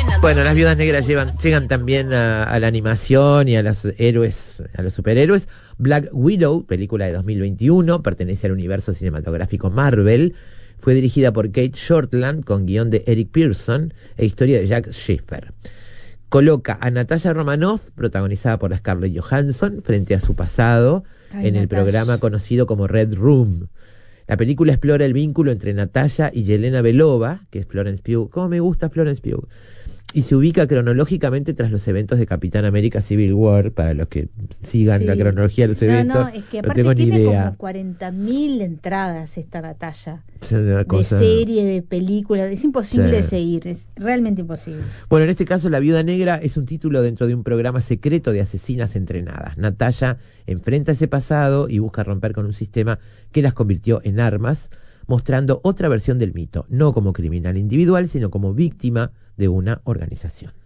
Bueno, las Viudas Negras llegan también a la animación y a los superhéroes. Black Widow, película de 2021, pertenece al universo cinematográfico Marvel. Fue dirigida por Kate Shortland, con guión de Eric Pearson e historia de Jack Schiffer. Coloca a Natasha Romanoff, protagonizada por Scarlett Johansson, frente a su pasado en el programa conocido como Red Room. La película explora el vínculo entre Natasha y Yelena Belova, que es Florence Pugh. ¿Cómo me gusta Florence Pugh? Y se ubica cronológicamente tras los eventos de Capitán América Civil War, para los que sigan la cronología de los eventos. No, es que aparte no tengo tiene ni idea. como 40.000 entradas esta Natasha. Es una cosa... De serie, de película, es imposible seguir, es realmente imposible. Bueno, en este caso La Viuda Negra es un título dentro de un programa secreto de asesinas entrenadas. Natasha enfrenta ese pasado y busca romper con un sistema que las convirtió en armas, mostrando otra versión del mito, no como criminal individual, sino como víctima de una organización.